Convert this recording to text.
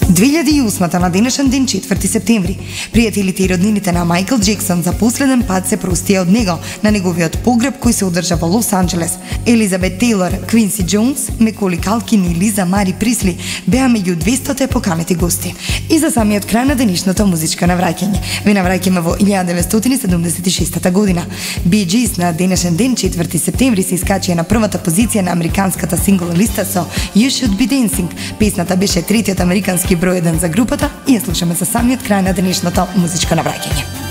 2008 на денешен ден 4 септември, пријателите и роднините на Майкл Джексон за последен пат се простија од него на неговиот погреб кој се одржа во Лос Анџелес. Елизабет Тейлор, Квинси Джонс, Меколи Калкин и Лиза Мари Присли беа меѓу 200 поканети гости. И за самиот крај на денешното музичко навраќање. Ви навраќаме во 1976 година. Bee Gees на денешен ден 4 септември се искачија на првата позиција на американската сингл листа со You Should Be Dancing. Песната беше третиот американски број 1 за групата и ја слушаме за самиот крај на денешното музичко навраќање.